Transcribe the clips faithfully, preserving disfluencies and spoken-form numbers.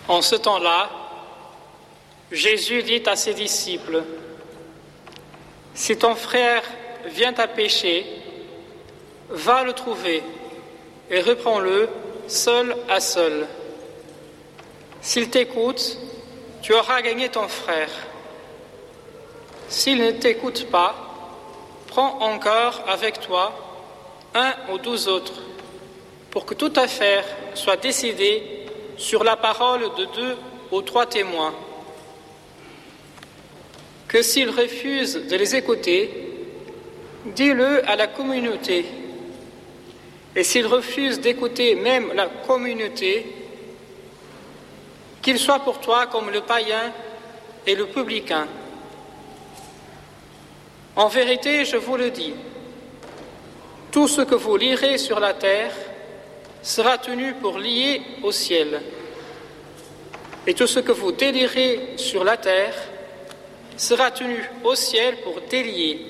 En ce temps-là, Jésus dit à ses disciples, « Si ton frère vient à pécher, va le trouver et reprends-le seul à seul. S'il t'écoute, tu auras gagné ton frère. S'il ne t'écoute pas, prends encore avec toi un ou douze autres, pour que toute affaire soit décidée sur la parole de deux ou trois témoins. Que s'ils refusent de les écouter, dis-le à la communauté. Et s'ils refusent d'écouter même la communauté, qu'ils soient pour toi comme le païen et le publicain. En vérité, je vous le dis, tout ce que vous lirez sur la terre sera tenu pour lié au ciel. Et tout ce que vous délierez sur la terre sera tenu au ciel pour délier.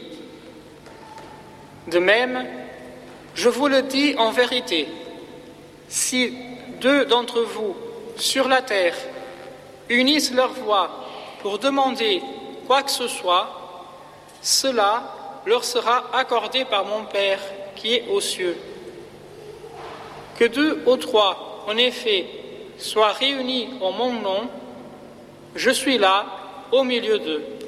De même, je vous le dis en vérité, si deux d'entre vous sur la terre unissent leur voix pour demander quoi que ce soit, cela leur sera accordé par mon Père qui est aux cieux. Que deux ou trois, en effet, soient réunis en mon nom, je suis là au milieu d'eux.